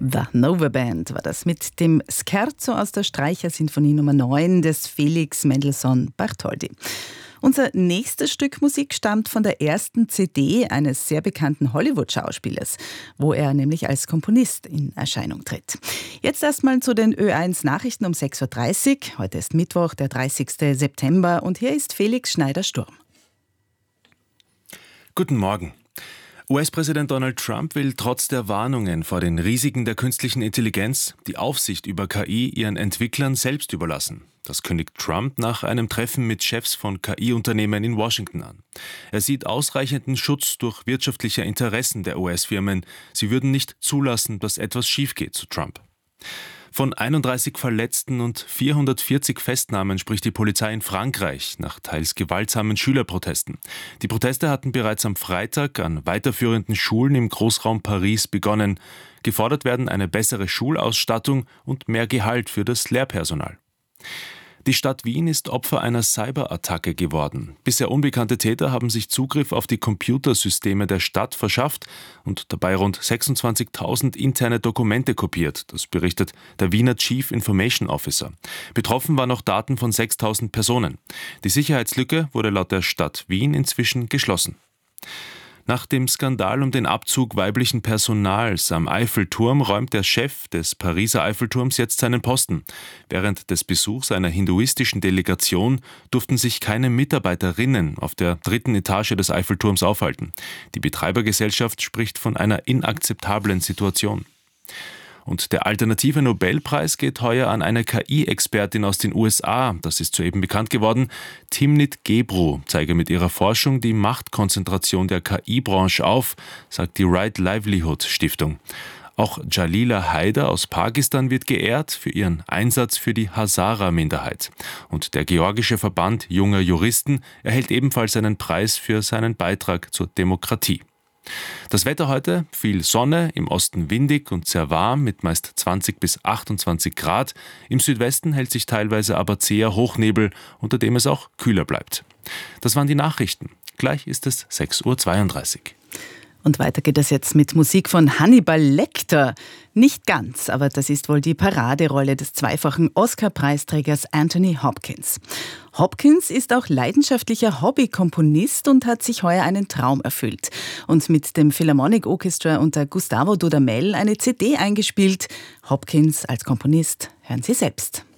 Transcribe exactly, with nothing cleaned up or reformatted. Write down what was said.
The Nova Band war das mit dem Scherzo aus der Streichersinfonie Nummer neun des Felix Mendelssohn Bartholdy. Unser nächstes Stück Musik stammt von der ersten C D eines sehr bekannten Hollywood-Schauspielers, wo er nämlich als Komponist in Erscheinung tritt. Jetzt erstmal zu den Ö eins Nachrichten um sechs Uhr dreißig. Heute ist Mittwoch, der dreißigsten September, und hier ist Felix Schneider-Sturm. Guten Morgen. U S-Präsident Donald Trump will trotz der Warnungen vor den Risiken der künstlichen Intelligenz die Aufsicht über K I ihren Entwicklern selbst überlassen. Das kündigt Trump nach einem Treffen mit Chefs von K I-Unternehmen in Washington an. Er sieht ausreichenden Schutz durch wirtschaftliche Interessen der U S-Firmen. Sie würden nicht zulassen, dass etwas schief geht, so Trump. Von einunddreißig Verletzten und vierhundertvierzig Festnahmen spricht die Polizei in Frankreich nach teils gewaltsamen Schülerprotesten. Die Proteste hatten bereits am Freitag an weiterführenden Schulen im Großraum Paris begonnen. Gefordert werden eine bessere Schulausstattung und mehr Gehalt für das Lehrpersonal. Die Stadt Wien ist Opfer einer Cyberattacke geworden. Bisher unbekannte Täter haben sich Zugriff auf die Computersysteme der Stadt verschafft und dabei rund sechsundzwanzigtausend interne Dokumente kopiert. Das berichtet der Wiener Chief Information Officer. Betroffen waren auch Daten von sechstausend Personen. Die Sicherheitslücke wurde laut der Stadt Wien inzwischen geschlossen. Nach dem Skandal um den Abzug weiblichen Personals am Eiffelturm räumt der Chef des Pariser Eiffelturms jetzt seinen Posten. Während des Besuchs einer hinduistischen Delegation durften sich keine Mitarbeiterinnen auf der dritten Etage des Eiffelturms aufhalten. Die Betreibergesellschaft spricht von einer inakzeptablen Situation. Und der alternative Nobelpreis geht heuer an eine K I-Expertin aus den U S A. Das ist soeben bekannt geworden. Timnit Gebru zeige mit ihrer Forschung die Machtkonzentration der K I-Branche auf, sagt die Right Livelihood Stiftung. Auch Jalila Haider aus Pakistan wird geehrt für ihren Einsatz für die Hazara-Minderheit. Und der georgische Verband junger Juristen erhält ebenfalls einen Preis für seinen Beitrag zur Demokratie. Das Wetter heute: viel Sonne, im Osten windig und sehr warm mit meist zwanzig bis achtundzwanzig Grad. Im Südwesten hält sich teilweise aber zäher Hochnebel, unter dem es auch kühler bleibt. Das waren die Nachrichten. Gleich ist es sechs Uhr zweiunddreißig. Und weiter geht es jetzt mit Musik von Hannibal Lecter. Nicht ganz, aber das ist wohl die Paraderolle des zweifachen Oscar-Preisträgers Anthony Hopkins. Hopkins ist auch leidenschaftlicher Hobbykomponist und hat sich heuer einen Traum erfüllt und mit dem Philharmonic Orchestra unter Gustavo Dudamel eine C D eingespielt. Hopkins als Komponist hören Sie selbst.